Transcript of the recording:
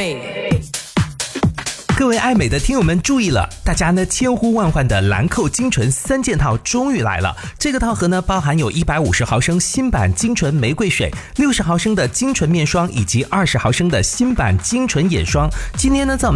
贝。 各位爱美的听友们注意了，大家呢千呼万唤的兰蔻精纯3件套终于来了。这个套盒呢包含有150毫升新版精纯玫瑰水、60毫升的精纯面霜以及20毫升的新版精纯眼霜。今天呢在我们